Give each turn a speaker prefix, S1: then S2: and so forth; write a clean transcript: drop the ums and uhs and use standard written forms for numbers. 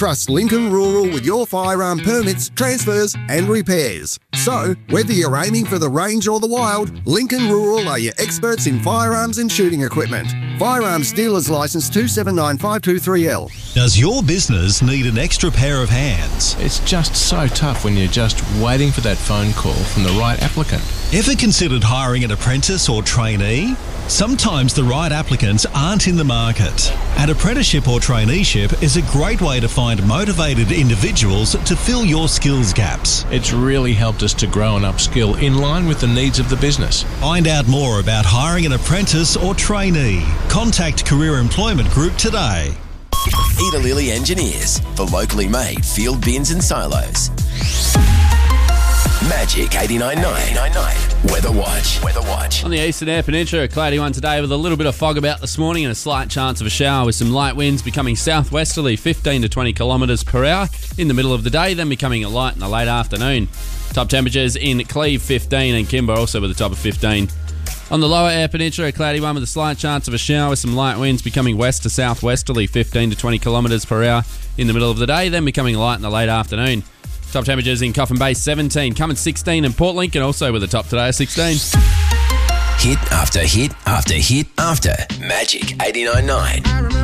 S1: trust Lincoln Rural with your firearm permits, transfers and repairs. So, whether you're aiming for the range or the wild, Lincoln Rural are your experts in firearms and shooting equipment. Firearms Dealers Licence 279523L.
S2: Does your business need an extra pair of hands?
S3: It's just so tough when you're just waiting for that phone call from the right applicant.
S2: Ever considered hiring an apprentice or trainee? Sometimes the right applicants aren't in the market. An apprenticeship or traineeship is a great way to find motivated individuals to fill your skills gaps.
S3: It's really helped us to grow and upskill in line with the needs of the business.
S2: Find out more about hiring an apprentice or trainee. Contact Career Employment Group today.
S4: Peter Lilly Engineers for locally made field bins and silos. Magic 89.9 Weather Watch.
S5: On the eastern Eyre Peninsula, a cloudy one today with a little bit of fog about this morning and a slight chance of a shower with some light winds becoming southwesterly 15 to 20 kilometres per hour in the middle of the day, then becoming a light in the late afternoon. Top temperatures in Cleve 15 and Kimber also with a top of 15. On the lower Eyre Peninsula, a cloudy one with a slight chance of a shower with some light winds becoming west to southwesterly 15 to 20 kilometres per hour in the middle of the day, then becoming light in the late afternoon. Top temperatures in Coffin Bay 17, Cummins 16 and Port Lincoln also with a top today of 16.
S4: Hit after hit after hit after Magic 89.9.